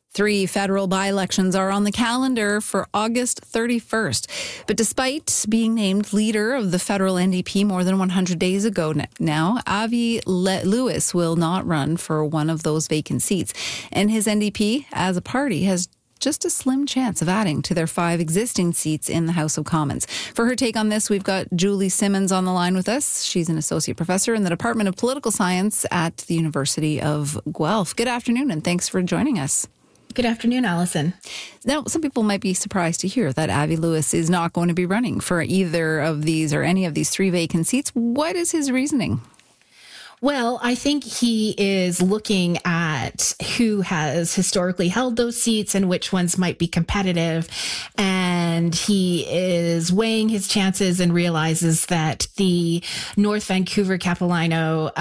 3 federal by-elections are on the calendar for August 31st. But despite being named leader of the federal NDP more than 100 days ago now, Avi Lewis will not run for one of those vacant seats. And his NDP, as a party, has just a slim chance of adding to their 5 existing seats in the House of Commons. For her take on this, we've got Julie Simmons on the line with us. She's an associate professor in the Department of Political Science at the University of Guelph. Good afternoon, and thanks for joining us. Good afternoon, Allison. Now, some people might be surprised to hear that Avi Lewis is not going to be running for either of these or any of these 3 vacant seats. What is his reasoning? Well, I think he is looking at who has historically held those seats and which ones might be competitive. And he is weighing his chances and realizes that the North Vancouver Capilano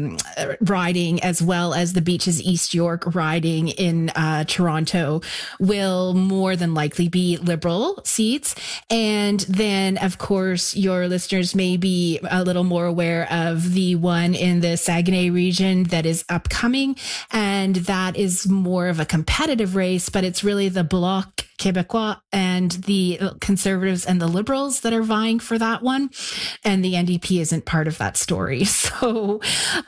riding, as well as the Beaches East York riding in Toronto, will more than likely be Liberal seats. And then, of course, your listeners may be a little more aware of the one in the Saguenay region that is upcoming, and that is more of a competitive race, but it's really the Bloc Québécois and the Conservatives and the Liberals that are vying for that one, and the NDP isn't part of that story. So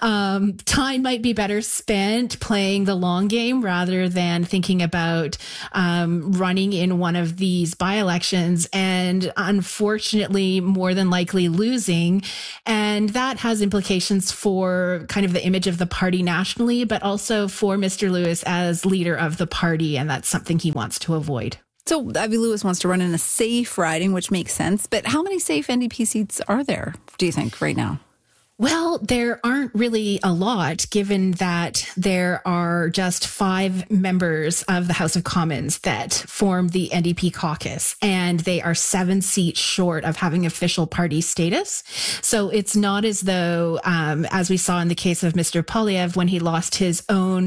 time might be better spent playing the long game rather than thinking about running in one of these by-elections and unfortunately more than likely losing. And that has implications for kind of the image of the party nationally, but also for Mr. Lewis as leader of the party. And that's something he wants to avoid. So Avi Lewis wants to run in a safe riding, which makes sense. But how many safe NDP seats are there, do you think, right now? Well, there aren't really a lot, given that there are just 5 members of the House of Commons that form the NDP caucus, and they are 7 seats short of having official party status. So it's not as though, as we saw in the case of Mr. Poilievre, when he lost his own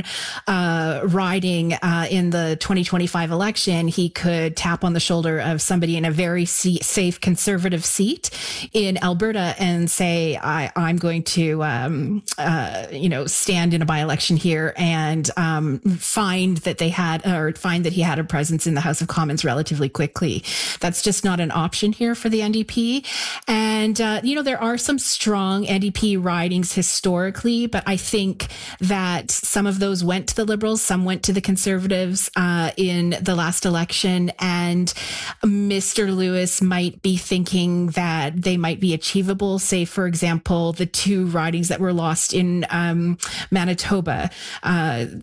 riding in the 2025 election, he could tap on the shoulder of somebody in a very safe conservative seat in Alberta and say, I'm going to, stand in a by-election here and find that he had a presence in the House of Commons relatively quickly. That's just not an option here for the NDP. And, there are some strong NDP ridings historically, but I think that some of those went to the Liberals, some went to the Conservatives in the last election. And Mr. Lewis might be thinking that they might be achievable. Say, for example, the 2 ridings that were lost in Manitoba, one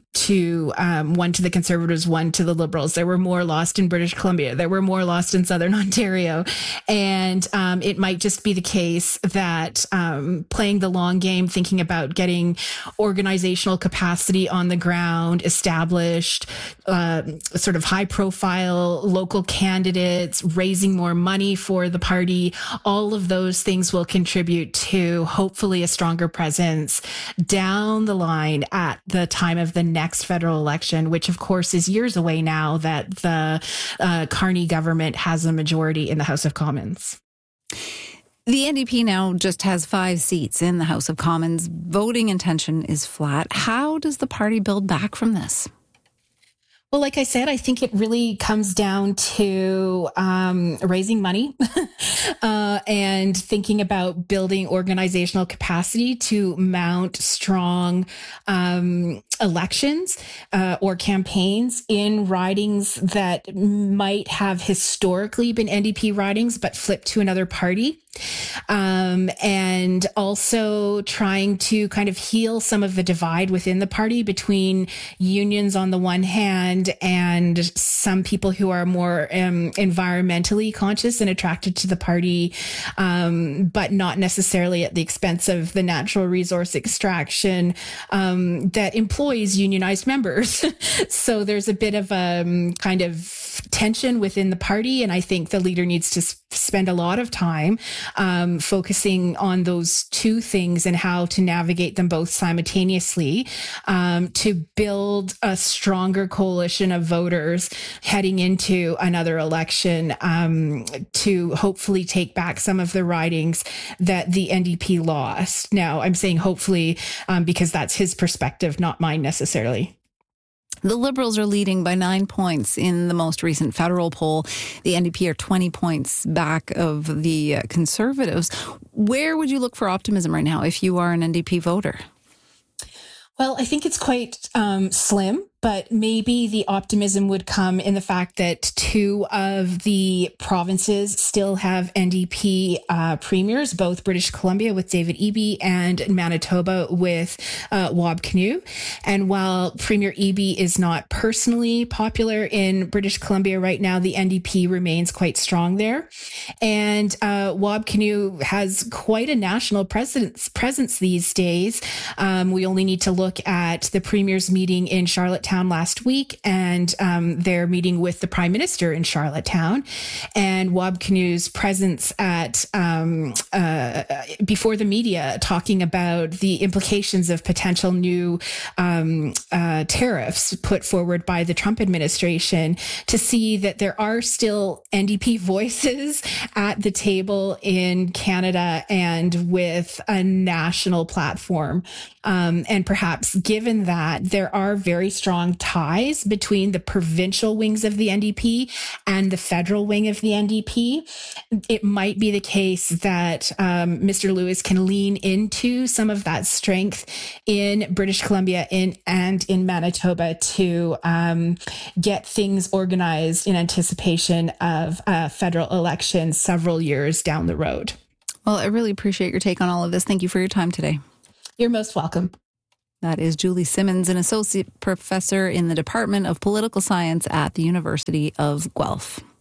to the Conservatives, one to the Liberals. There were more lost in British Columbia. There were more lost in Southern Ontario. And it might just be the case that playing the long game, thinking about getting organizational capacity on the ground established, sort of high profile local candidates, raising more money for the party, all of those things will contribute to hopefully a stronger presence down the line at the time of the next federal election, which of course is years away now that the Carney government has a majority in the House of Commons. The NDP now just has 5 seats in the House of Commons. Voting intention is flat. How does the party build back from this? Well, like I said, I think it really comes down to raising money and thinking about building organizational capacity to mount strong elections or campaigns in ridings that might have historically been NDP ridings but flipped to another party. And also trying to kind of heal some of the divide within the party between unions on the one hand and some people who are more environmentally conscious and attracted to the party, but not necessarily at the expense of the natural resource extraction that employs unionized members. So there's a bit of a kind of tension within the party, and I think the leader needs to spend a lot of time focusing on those 2 things and how to navigate them both simultaneously to build a stronger coalition of voters heading into another election to hopefully take back some of the ridings that the NDP lost. Now, I'm saying hopefully because that's his perspective, not mine necessarily. The Liberals are leading by 9 points in the most recent federal poll. The NDP are 20 points back of the Conservatives. Where would you look for optimism right now if you are an NDP voter? Well, I think it's quite slim, but maybe the optimism would come in the fact that two of the provinces still have NDP premiers, both British Columbia with David Eby and Manitoba with Wab Kinew. And while Premier Eby is not personally popular in British Columbia right now, the NDP remains quite strong there. And Wab Kinew has quite a national presence these days. We only need to look at the Premier's meeting in Charlottetown last week and their meeting with the Prime Minister in Charlottetown, and Wab Kinew's presence at before the media talking about the implications of potential new tariffs put forward by the Trump administration, to see that there are still NDP voices at the table in Canada and with a national platform. And perhaps given that there are very strong ties between the provincial wings of the NDP and the federal wing of the NDP, it might be the case that Mr. Lewis can lean into some of that strength in British Columbia and in Manitoba to get things organized in anticipation of a federal election several years down the road. Well, I really appreciate your take on all of this. Thank you for your time today. You're most welcome. That is Julie Simmons, an associate professor in the Department of Political Science at the University of Guelph.